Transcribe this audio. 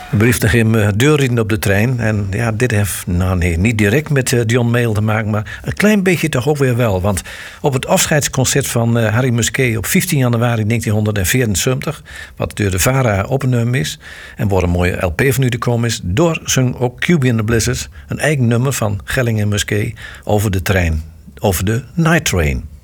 De brief nog hem deurrijden op de trein. En ja, dit heeft niet direct met John Mayall te maken, maar een klein beetje toch ook weer wel. Want op het afscheidsconcert van Harry Musquet op 15 januari 1974, wat door de VARA opgenomen is, en waar een mooie LP van u te komen is, door zong ook Cuban the Blizzard een eigen nummer van Gelling en Musquet over de trein, over de Night Train.